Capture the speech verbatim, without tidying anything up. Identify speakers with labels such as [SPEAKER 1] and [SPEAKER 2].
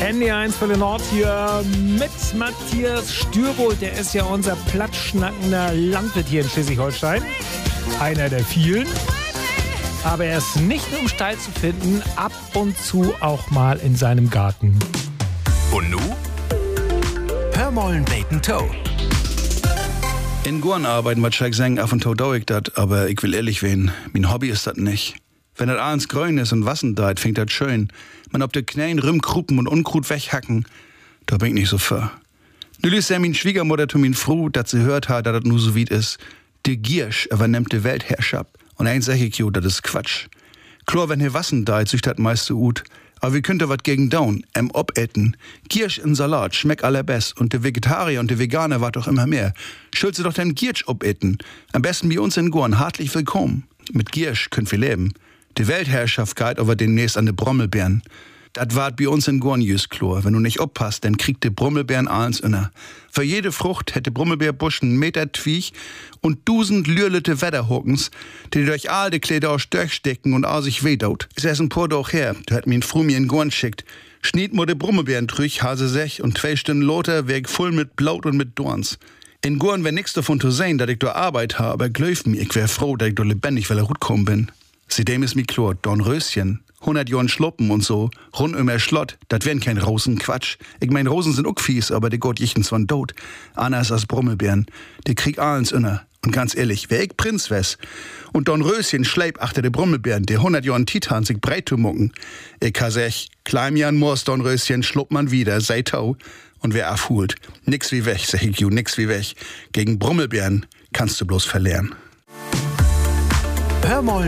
[SPEAKER 1] Handy eins für den Nord hier mit Matthias Stürbold. Der ist ja unser platschnackender Landwirt hier in Schleswig-Holstein. Einer der vielen. Aber er ist nicht nur im Stall zu finden, ab und zu auch mal in seinem Garten.
[SPEAKER 2] Und nu? Hör mollen Bacon Toe.
[SPEAKER 3] In Gorn arbeiten, was ich sagen, ab und zu dau ich dat, aber ich will ehrlich werden, mein Hobby ist das nicht. Wenn das abends grün ist und Wassen deit, fängt das schön. Man ob de Knäen Rümmkruppen und Unkrut weghacken, da bin ich nicht so für. Nu ließ ja min Schwiegermutter zu min Fru, dat sie hört hat, dat das nu so weit ist. De Giersch übernimmt de Weltherrschaft. Und eins sag ich jo, das ist Quatsch. Klar, wenn hier Wassen deit, sich das meiste ut. Aber wie könnt ihr wat gegen down, em obetten? Giersch in Salat schmeckt allerbest und de Vegetarier und de Veganer wat doch immer mehr. Schuld sie doch den Giersch obetten. Am besten bei uns in Gorn, hartlich willkommen. Mit Giersch könnt wir leben. Die Weltherrschaft geht aber demnächst an de Brommelbeeren. Dat wart bei uns in Gorn jüs klar. Wenn du nicht oppasst, dann kriegt de Brommelbeeren alles inner. Für jede Frucht hätte Brommelbeerbusch einen Meter Twiech und dusend lürlete Wetterhockens, die durch all de Kleider aus Störch stecken und all sich wedaut. Ich ess ein paar doch her, da hat mir ein Fru mir in Gorn schickt. Schniet mo de Brommelbeeren trüch, hase sech und zwei Stunden loter weg voll mit Blaut und mit Dorns. In Gorn wär nix davon zu sehen, dat ich do Arbeit ha, aber glaub mir, ich wär froh, dat ich do lebendig, weil er gut kommen bin. Seitdem ist mi klar, Dornröschen, hundert Jahren Schloppen und so, rund um er Schlott, dat wären kein Rosen Quatsch. Ich mein, Rosen sind ook fies, aber die Gott jichtens von tot. Anders als Brommelbeeren, die krieg allens inner. Und ganz ehrlich, wär ich Prinz wes und Dornröschen schleip achter de Brommelbeeren, die hundert Jahren Titan sich breit zu mucken. Ich ha sech, kleim Jan Moors Dornröschen schlupp man wieder, sei tau, und wer afhult. Nix wie weg, sag ich ju, nix wie weg. Gegen Brommelbeeren kannst du bloß verlieren.
[SPEAKER 2] Hör mollen